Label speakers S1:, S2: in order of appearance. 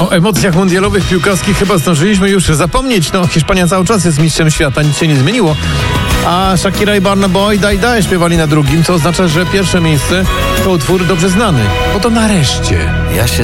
S1: O emocjach mundialowych piłkarskich chyba zdążyliśmy już zapomnieć. No, Hiszpania cały czas jest mistrzem świata, nic się nie zmieniło. A Shakira i Burna Boy Daj śpiewali na drugim, co oznacza, że pierwsze miejsce to utwór dobrze znany. Bo to nareszcie.
S2: Ja się